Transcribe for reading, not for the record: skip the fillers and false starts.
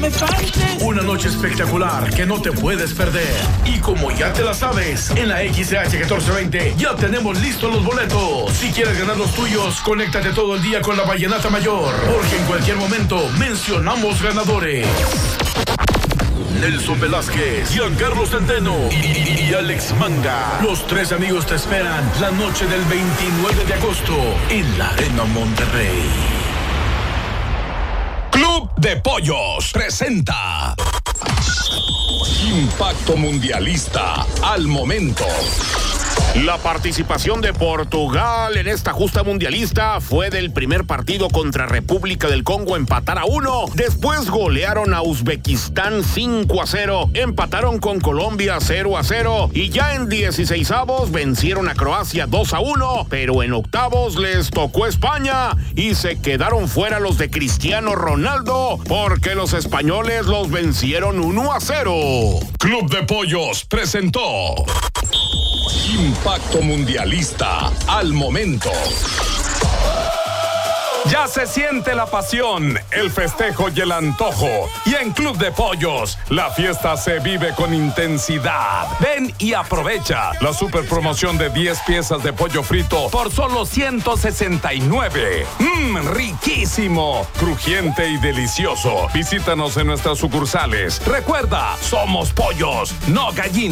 Una noche espectacular que no te puedes perder. Y como ya te la sabes, en la XH 1420 ya tenemos listos los boletos. Si quieres ganar los tuyos, conéctate todo el día con la Vallenata Mayor, porque en cualquier momento mencionamos ganadores. Nelson Velázquez, Giancarlo Centeno y Alex Manga. Los tres amigos te esperan la noche del 29 de agosto en la Arena Monterrey. Club de Pollos presenta Impacto Mundialista al momento. La participación de Portugal en esta justa mundialista fue del primer partido contra República del Congo empatar a 1. Después golearon a Uzbekistán 5-0. Empataron con Colombia 0-0. Y ya en 16avos vencieron a Croacia 2-1. Pero en octavos les tocó España y se quedaron fuera los de Cristiano Ronaldo porque los españoles los vencieron 1-0. Club de Pollos presentó Impacto Mundialista al momento. Ya se siente la pasión, el festejo y el antojo. Y en Club de Pollos, la fiesta se vive con intensidad. Ven y aprovecha la super promoción de 10 piezas de pollo frito por solo 169. Riquísimo, crujiente y delicioso. Visítanos en nuestras sucursales. Recuerda, somos pollos, no gallinas.